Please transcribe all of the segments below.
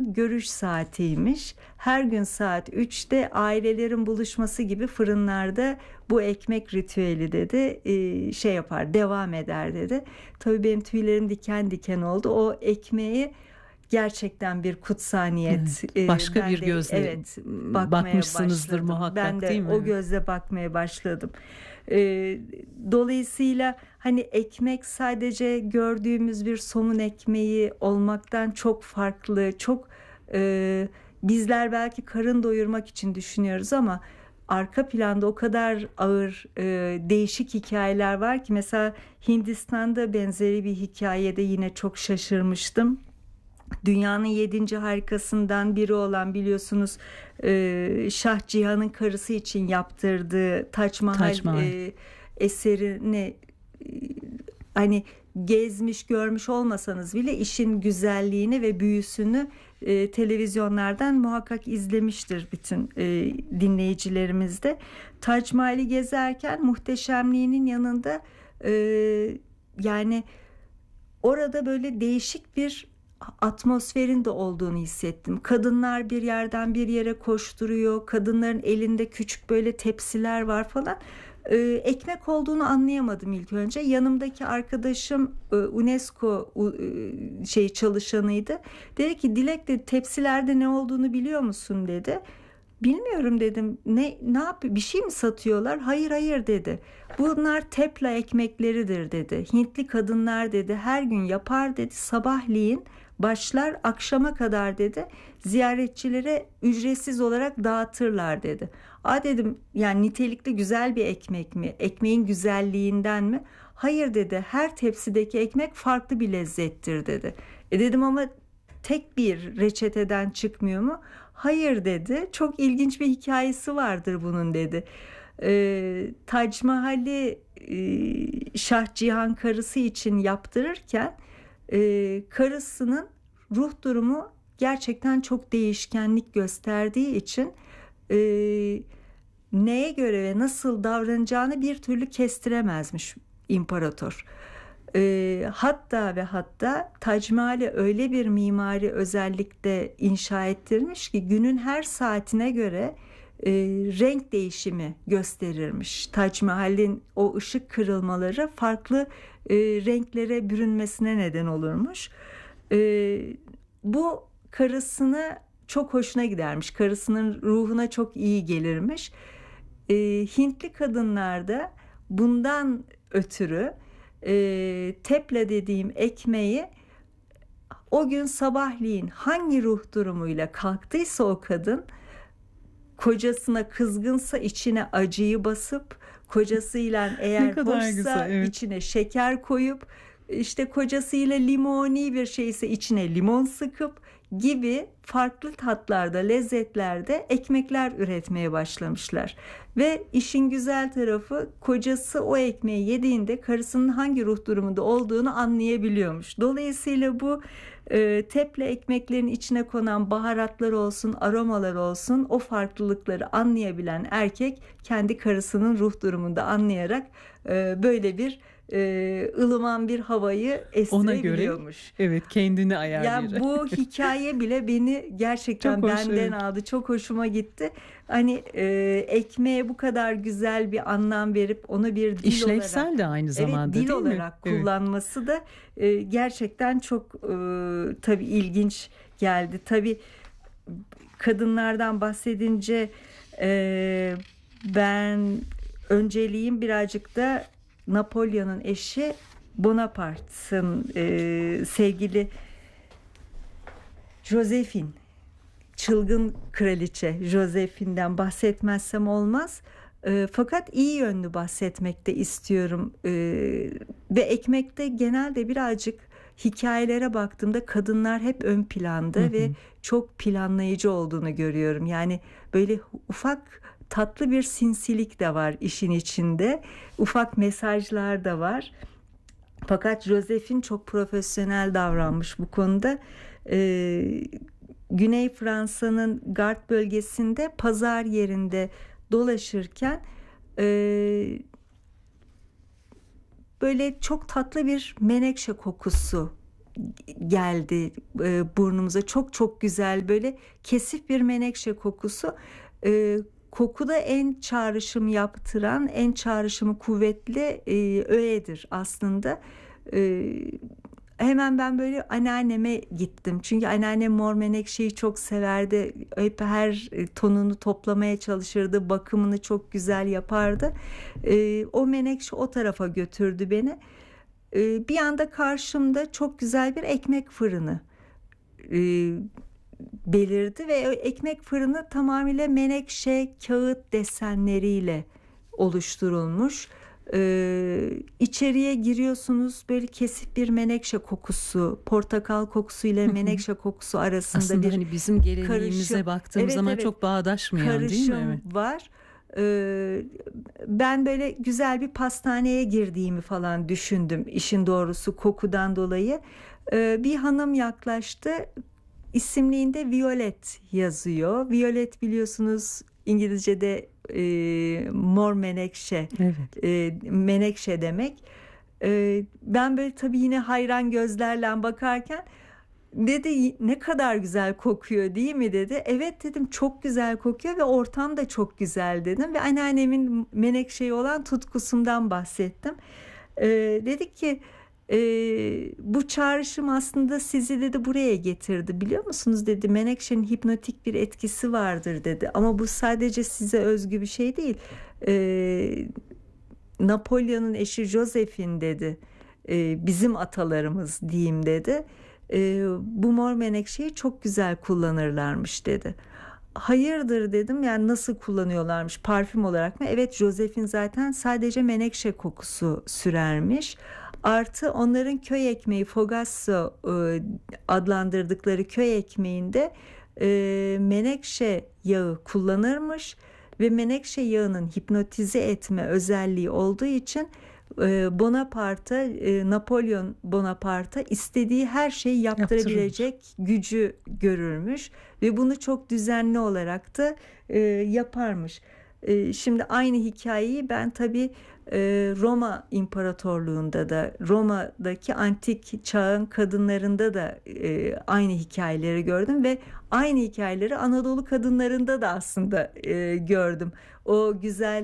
günün görüş saatiymiş. Her gün saat 3'te ailelerin buluşması gibi fırınlarda bu ekmek ritüeli dedi şey yapar, devam eder dedi. Tabii benim tüylerim diken diken oldu. O ekmeği gerçekten bir kutsaniyet. Evet, başka Ben bir de gözle bakmaya bakmışsınızdır başladım. Ben muhakkak, de değil mi? o gözle bakmaya başladım. Dolayısıyla hani ekmek sadece gördüğümüz bir somun ekmeği olmaktan çok farklı, çok bizler belki karın doyurmak için düşünüyoruz ama arka planda o kadar ağır değişik hikayeler var ki, mesela Hindistan'da benzeri bir hikayede yine çok şaşırmıştım. Dünyanın 7. harikasından biri olan, biliyorsunuz, Şah Cihan'ın karısı için yaptırdığı Tac Mahal Tac Mahal. eserini hani gezmiş görmüş olmasanız bile işin güzelliğini ve büyüsünü televizyonlardan muhakkak izlemiştir bütün dinleyicilerimiz de. Tac Mahal'i gezerken muhteşemliğinin yanında yani orada böyle değişik bir atmosferin de olduğunu hissettim. Kadınlar bir yerden bir yere koşturuyor. Kadınların elinde küçük böyle tepsiler var falan. Ekmek olduğunu anlayamadım ilk önce. Yanımdaki arkadaşım UNESCO çalışanıydı. Dedi ki, Dilek dedi, tepsilerde ne olduğunu biliyor musun dedi. Bilmiyorum dedim. Ne yapıyor? Bir şey mi satıyorlar? Hayır hayır dedi. Bunlar tepla ekmekleridir dedi. Hintli kadınlar dedi her gün yapar dedi. Sabahleyin başlar, akşama kadar dedi ziyaretçilere ücretsiz olarak dağıtırlar dedi. Dedim, yani nitelikli güzel bir ekmek mi? Ekmeğin güzelliğinden mi? Hayır dedi. Her tepsideki ekmek farklı bir lezzettir dedi. Dedim ama tek bir reçeteden çıkmıyor mu? Hayır dedi. Çok ilginç bir hikayesi vardır bunun dedi. Tac Mahal'i Şah Cihan karısı için yaptırırken karısının ruh durumu gerçekten çok değişkenlik gösterdiği için neye göre ve nasıl davranacağını bir türlü kestiremezmiş imparator. Hatta Tac Mahal'i öyle bir mimari özellikle inşa ettirmiş ki günün her saatine göre renk değişimi gösterirmiş. Tac Mahal'in o ışık kırılmaları farklı renklere bürünmesine neden olurmuş. Bu karısına çok hoşuna gidermiş. Karısının ruhuna çok iyi gelirmiş. Hintli kadınlarda bundan ötürü tepla dediğim ekmeği o gün sabahleyin hangi ruh durumuyla kalktıysa o kadın, kocasına kızgınsa içine acıyı basıp, kocasıyla eğer hoşsa güzel, evet. içine şeker koyup, işte kocasıyla limoni bir şeyse içine limon sıkıp gibi farklı tatlarda, lezzetlerde ekmekler üretmeye başlamışlar. Ve işin güzel tarafı, kocası o ekmeği yediğinde karısının hangi ruh durumunda olduğunu anlayabiliyormuş. Dolayısıyla bu tepla ekmeklerin içine konan baharatlar olsun, aromalar olsun, o farklılıkları anlayabilen erkek kendi karısının ruh durumunda anlayarak böyle bir ılıman bir havayı estirebiliyormuş. Ona göre evet, kendini ayarlıyor. Yani bu hikaye bile beni gerçekten Çok hoş, benden evet. aldı. Çok hoşuma gitti. Hani ekmeğe bu kadar güzel bir anlam verip onu bir dil İşlevsel olarak, de aynı zamanda, dil değil mi? olarak kullanması da gerçekten çok tabii ilginç geldi. Tabii kadınlardan bahsedince ben önceliğim birazcık da Napolyon'un eşi Bonaparte'ın sevgili Josephine, çılgın kraliçe Josephine'den bahsetmezsem olmaz. Fakat iyi yönlü bahsetmek de istiyorum. Ve ekmekte genelde birazcık hikayelere baktığımda kadınlar hep ön planda ve çok planlayıcı olduğunu görüyorum. Yani böyle ufak tatlı bir sinsilik de var işin içinde. Ufak mesajlar da var. Fakat Josephine çok profesyonel davranmış bu konuda. Güney Fransa'nın Gard bölgesinde pazar yerinde dolaşırken böyle çok tatlı bir menekşe kokusu geldi burnumuza. Çok çok güzel, böyle kesif bir menekşe kokusu. Kokuda en çağrışım yaptıran, en çağrışımı kuvvetli öğedir aslında. Hemen ben böyle anneanneme gittim. Çünkü anneannem mor menekşeyi çok severdi. Hep her tonunu toplamaya çalışırdı. Bakımını çok güzel yapardı. O menekşe o tarafa götürdü beni. Bir anda karşımda çok güzel bir ekmek fırını belirdi ve o ekmek fırını tamamıyla menekşe kağıt desenleriyle oluşturulmuş. İçeriye giriyorsunuz, böyle kesif bir menekşe kokusu, portakal kokusu ile menekşe kokusu arasında aslında bir hani bizim geleneğimize karışım. baktığımız zaman çok bağdaşmayan, değil mi? Karışım var. Ben böyle güzel bir pastaneye girdiğimi falan düşündüm, işin doğrusu, kokudan dolayı. Bir hanım yaklaştı. İsimliğinde Violet yazıyor. Violet biliyorsunuz İngilizce'de mor menekşe, Evet. menekşe demek. Ben böyle tabii yine hayran gözlerle bakarken, dedi ne kadar güzel kokuyor değil mi dedi. Evet dedim, çok güzel kokuyor ve ortam da çok güzel dedim ve anneannemin menekşeye olan tutkusundan bahsettim. Dedik ki bu çağrışım aslında sizi dedi buraya getirdi, biliyor musunuz dedi. Menekşenin hipnotik bir etkisi vardır dedi, ama bu sadece size özgü bir şey değil. Napolyon'un eşi Josephine dedi, bizim atalarımız diyeyim dedi, bu mor menekşeyi çok güzel kullanırlarmış dedi. Hayırdır dedim, yani nasıl kullanıyorlarmış, parfüm olarak mı? Evet, Josephine zaten sadece menekşe kokusu sürermiş. Artı onların köy ekmeği, fogasso adlandırdıkları köy ekmeğinde menekşe yağı kullanırmış ve menekşe yağının hipnotize etme özelliği olduğu için Napolyon Bonaparte istediği her şeyi yaptırabilecek gücü görürmüş ve bunu çok düzenli olarak da yaparmış. Şimdi aynı hikayeyi ben tabii Roma İmparatorluğu'nda da, Roma'daki antik çağın kadınlarında da aynı hikayeleri gördüm ve aynı hikayeleri Anadolu kadınlarında da aslında gördüm. O güzel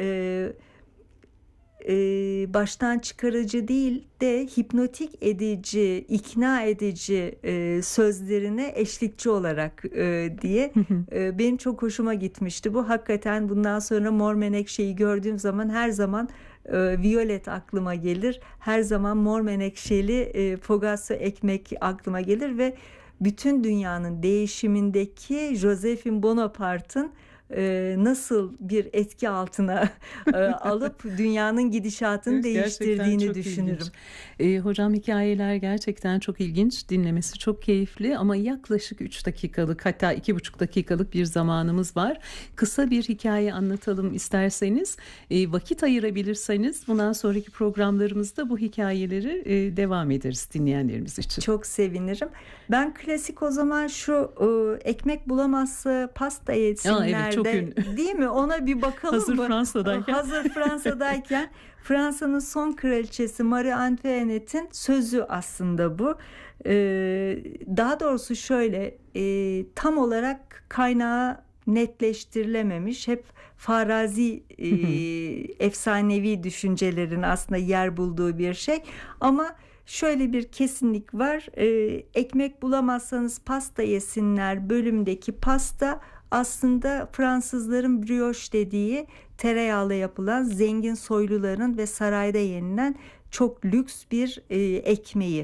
baştan çıkarıcı değil de hipnotik edici, ikna edici sözlerine eşlikçi olarak diye benim çok hoşuma gitmişti. Bu hakikaten bundan sonra mor menekşeyi gördüğüm zaman her zaman Violet aklıma gelir. Her zaman mor menekşeli fogasso ekmek aklıma gelir ve bütün dünyanın değişimindeki Josephine Bonaparte'ın nasıl bir etki altına alıp dünyanın gidişatını Evet, değiştirdiğini düşünürüm. Hocam, hikayeler gerçekten çok ilginç, dinlemesi çok keyifli ama yaklaşık 3 dakikalık, hatta 2,5 dakikalık bir zamanımız var. Kısa bir hikaye anlatalım isterseniz, vakit ayırabilirseniz bundan sonraki programlarımızda bu hikayeleri devam ederiz dinleyenlerimiz için. Çok sevinirim. Ben klasik o zaman şu ekmek bulamazsa pasta yesinler çok ünlü. değil mi? Ona bir bakalım Hazır mı? Fransa'dayken. Hazır Fransa'dayken Fransa'nın son kraliçesi Marie Antoinette'in sözü aslında bu. Daha doğrusu şöyle, tam olarak kaynağı netleştirilememiş. Hep farazi efsanevi düşüncelerin aslında yer bulduğu bir şey. Ama şöyle bir kesinlik var. Ekmek bulamazsanız pasta yesinler bölümdeki pasta aslında Fransızların brioche dediği, tereyağıyla yapılan, zengin soyluların ve sarayda yenilen çok lüks bir ekmeği.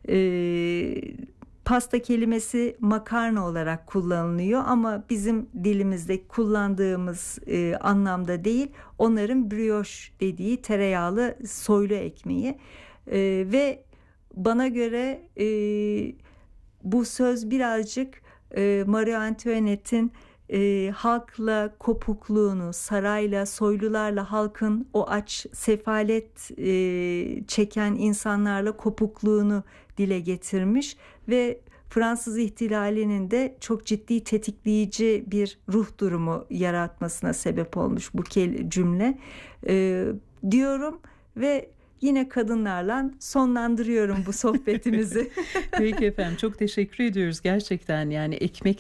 Pasta kelimesi makarna olarak kullanılıyor ama bizim dilimizde kullandığımız anlamda değil, onların brioche dediği tereyağlı soylu ekmeği. Ve bana göre bu söz birazcık Marie Antoinette'in halkla kopukluğunu, sarayla, soylularla halkın o aç, sefalet çeken insanlarla kopukluğunu dile getirmiş ve Fransız ihtilalinin de çok ciddi tetikleyici bir ruh durumu yaratmasına sebep olmuş bu cümle diyorum ve yine kadınlarla sonlandırıyorum bu sohbetimizi. Peki efendim, çok teşekkür ediyoruz gerçekten. Yani ekmek